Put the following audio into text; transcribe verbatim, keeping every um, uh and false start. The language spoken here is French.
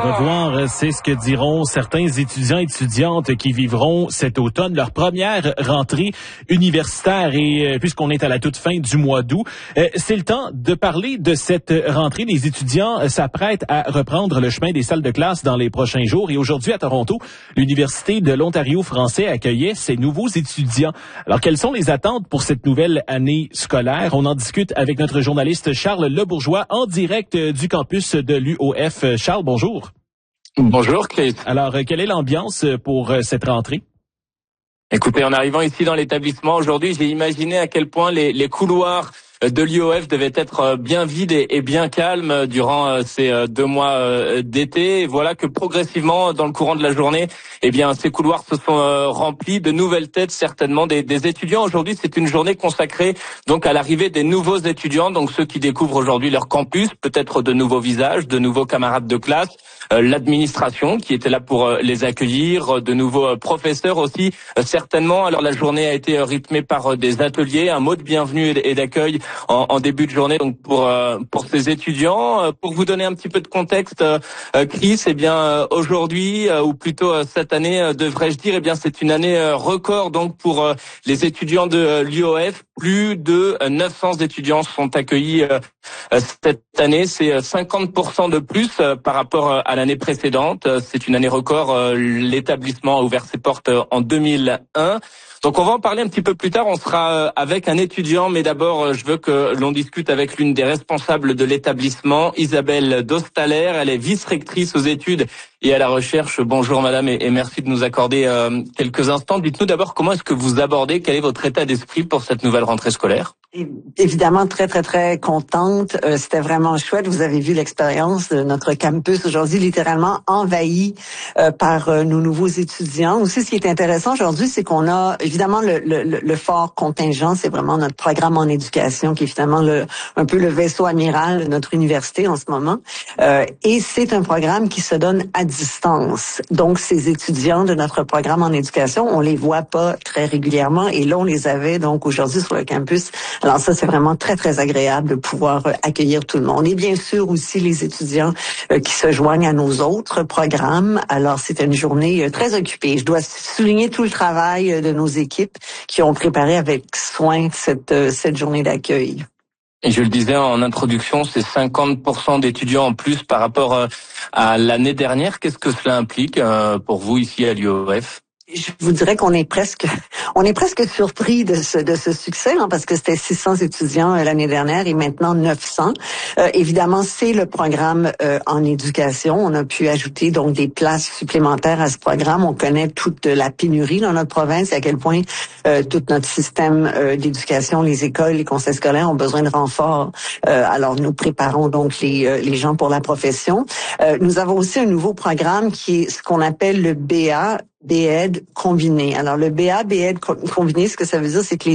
va voir, c'est ce que diront certains étudiants et étudiantes qui vivront cet automne leur première rentrée universitaire. Et euh, puisqu'on est à la toute fin du mois d'août, euh, c'est le temps de parler de cette rentrée. Les étudiants euh, s'apprêtent à reprendre le chemin des salles de classe dans les prochains jours. Et aujourd'hui, à Toronto, l'Université de l'Ontario français accueillait ses nouveaux étudiants. Alors, quelles sont les attentes pour cette nouvelle année scolaire? On en discute avec notre journaliste Charles Lebourgeois en direct du campus de l'U O F. Charles, bonjour. Bonjour, Chris. Alors, quelle est l'ambiance pour cette rentrée? Écoutez, en arrivant ici dans l'établissement aujourd'hui, j'ai imaginé à quel point les, les couloirs de l'U O F devaient être bien vides et, et bien calmes durant ces deux mois d'été. Et voilà que progressivement, dans le courant de la journée, eh bien, ces couloirs se sont remplis de nouvelles têtes, certainement des, des étudiants. Aujourd'hui, c'est une journée consacrée donc à l'arrivée des nouveaux étudiants, donc ceux qui découvrent aujourd'hui leur campus, peut-être de nouveaux visages, de nouveaux camarades de classe, euh, l'administration qui était là pour euh, les accueillir, de nouveaux euh, professeurs aussi, euh, certainement. Alors la journée a été rythmée par euh, des ateliers, un mot de bienvenue et d'accueil En, en début de journée, donc pour euh, pour ces étudiants. Euh, pour vous donner un petit peu de contexte, euh, Chris, eh bien euh, aujourd'hui, euh, ou plutôt euh, cette année, euh, devrais-je dire, eh bien c'est une année euh, record donc pour euh, les étudiants de euh, l'U O F. Plus de euh, neuf cents étudiants sont accueillis euh, cette année. C'est cinquante pour cent de plus euh, par rapport euh, à l'année précédente. Euh, c'est une année record. Euh, l'établissement a ouvert ses portes euh, en deux mille un. Donc on va en parler un petit peu plus tard, on sera avec un étudiant, mais d'abord je veux que l'on discute avec l'une des responsables de l'établissement, Isabelle Dostaler. Elle est vice-rectrice aux études et à la recherche. Bonjour madame et merci de nous accorder euh, quelques instants. Dites-nous d'abord comment est-ce que vous abordez, quel est votre état d'esprit pour cette nouvelle rentrée scolaire? Évidemment, très, très, très contente. Euh, c'était vraiment chouette. Vous avez vu l'expérience de notre campus aujourd'hui, littéralement envahi euh, par euh, nos nouveaux étudiants. Aussi, ce qui est intéressant aujourd'hui, c'est qu'on a évidemment le, le, le fort contingent. C'est vraiment notre programme en éducation qui est finalement le, un peu le vaisseau amiral de notre université en ce moment. Euh, et c'est un programme qui se donne à distance. Donc, ces étudiants de notre programme en éducation, on les voit pas très régulièrement. Et là, on les avait donc aujourd'hui sur le campus. Alors ça, c'est vraiment très, très agréable de pouvoir euh, accueillir tout le monde. Et bien sûr aussi les étudiants euh, qui se joignent à nos autres programmes. Alors, c'est une journée euh, très occupée. Je dois souligner tout le travail euh, de nos équipes qui ont préparé avec soin cette, euh, cette journée d'accueil. Et je le disais en introduction, c'est cinquante pour cent d'étudiants en plus par rapport euh, à l'année dernière. Qu'est-ce que cela implique euh, pour vous ici à l'U O F? Je vous dirais qu'on est presque, on est presque surpris de ce de ce succès, hein, parce que c'était six cents étudiants euh, l'année dernière et maintenant neuf cents. Euh, évidemment, c'est le programme euh, en éducation. On a pu ajouter donc des places supplémentaires à ce programme. On connaît toute la pénurie dans notre province et à quel point euh, tout notre système euh, d'éducation, les écoles, les conseils scolaires ont besoin de renforts. Euh, alors, nous préparons donc les euh, les gens pour la profession. Euh, nous avons aussi un nouveau programme qui est ce qu'on appelle le B A. B E D combiné. Alors, le B A, B E D combiné, ce que ça veut dire, c'est que les